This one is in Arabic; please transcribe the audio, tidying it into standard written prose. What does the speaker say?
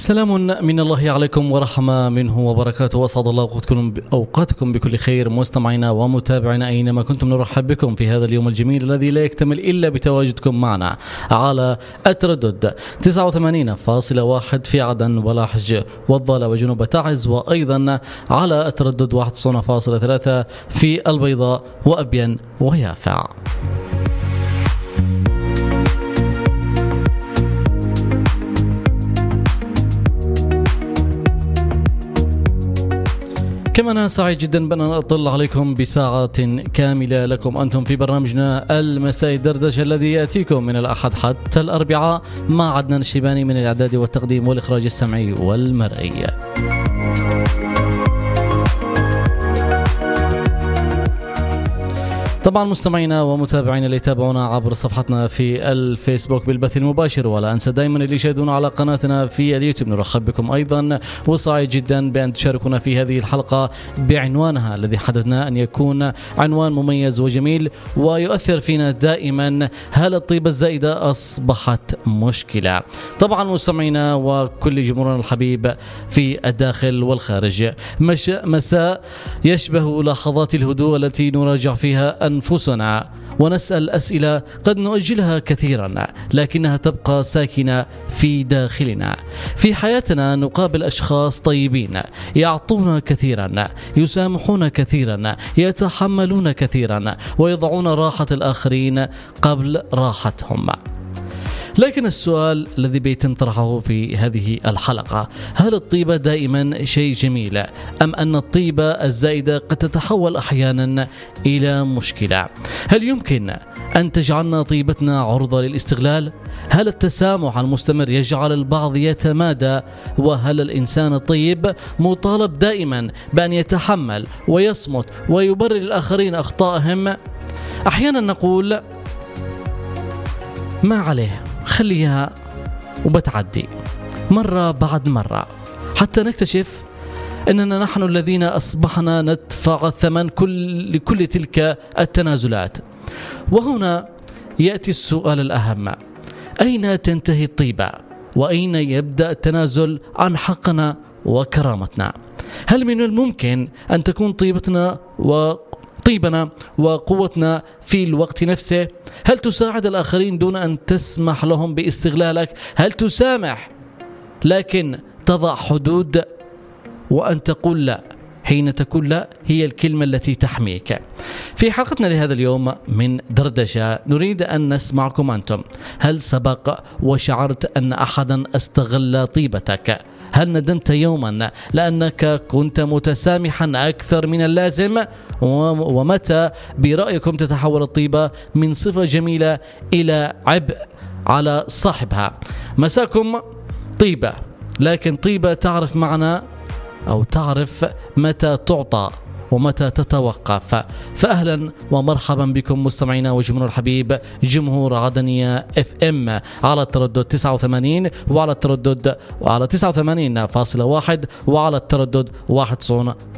سلام من الله عليكم ورحمة منه وبركاته، وأسعد الله أوقاتكم بكل خير مستمعينا ومتابعينا أينما كنتم. نرحب بكم في هذا اليوم الجميل الذي لا يكتمل إلا بتواجدكم معنا على التردد 89.1 في عدن ولاحج والضالة وجنوب تعز، وأيضا على التردد 91.3 في البيضاء وأبين ويافع. كما أنا سعيد جدا بأن أطل عليكم بساعات كاملة لكم أنتم في برنامجنا المسائي الدردشة الذي يأتيكم من الأحد حتى الأربعاء مع عدنان الشيباني من الإعداد والتقديم والإخراج السمعي والمرئي. طبعا مستمعينا ومتابعينا اللي يتابعونا عبر صفحتنا في الفيسبوك بالبث المباشر، ولا أنسى دائما اللي يشاهدونا على قناتنا في اليوتيوب، نرحب بكم أيضا، وسعيد جدا بأن تشاركونا في هذه الحلقة بعنوانها الذي حددنا أن يكون عنوان مميز وجميل ويؤثر فينا دائما: هل الطيبة الزائدة أصبحت مشكلة؟ طبعا مستمعينا وكل جمهورنا الحبيب في الداخل والخارج، مساء يشبه لحظات الهدوء التي نراجع فيها أنفسنا ونسأل أسئلة قد نؤجلها كثيرا لكنها تبقى ساكنة في داخلنا. في حياتنا نقابل أشخاص طيبين يعطون كثيرا، يسامحون كثيرا، يتحملون كثيرا، ويضعون راحة الآخرين قبل راحتهم. لكن السؤال الذي بيتم طرحه في هذه الحلقة: هل الطيبة دائما شيء جميل، أم أن الطيبة الزائدة قد تتحول أحيانا إلى مشكلة؟ هل يمكن أن تجعلنا طيبتنا عرضة للاستغلال؟ هل التسامح المستمر يجعل البعض يتمادى؟ وهل الإنسان الطيب مطالب دائما بأن يتحمل ويصمت ويبرر للآخرين أخطائهم؟ أحيانا نقول ما عليه، خليها وبتعدي مرة بعد مرة، حتى نكتشف أننا نحن الذين أصبحنا ندفع الثمن لكل تلك التنازلات. وهنا يأتي السؤال الأهم: أين تنتهي الطيبة؟ وأين يبدأ التنازل عن حقنا وكرامتنا؟ هل من الممكن أن تكون طيبتنا وقوتنا في الوقت نفسه؟ هل تساعد الآخرين دون أن تسمح لهم باستغلالك؟ هل تسامح لكن تضع حدود وأن تقول لا حين تقول لا هي الكلمة التي تحميك؟ في حلقتنا لهذا اليوم من دردشة نريد أن نسمعكم أنتم. هل سبق وشعرت أن أحدا استغل طيبتك؟ هل ندمت يوما لأنك كنت متسامحا أكثر من اللازم؟ ومتى برأيكم تتحول الطيبة من صفة جميلة إلى عبء على صاحبها؟ مساكم طيبة، لكن طيبة تعرف معنى أو تعرف متى تعطى ومتى تتوقف. فأهلا ومرحبا بكم مستمعينا وجمهور الحبيب، جمهور عدنية FM على التردد 89 وعلى التردد وعلى 89.1 وعلى التردد 91